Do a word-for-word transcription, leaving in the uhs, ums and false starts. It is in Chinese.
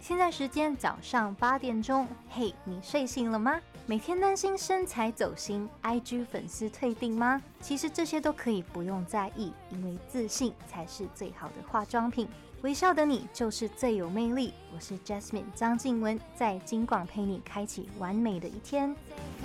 现在时间早上八点钟，嘿，你睡醒了吗？每天担心身材走心 ，I G 粉丝退订吗？其实这些都可以不用在意，因为自信才是最好的化妆品。微笑的你就是最有魅力。我是 Jasmine 张静雯，在金广陪你开启完美的一天。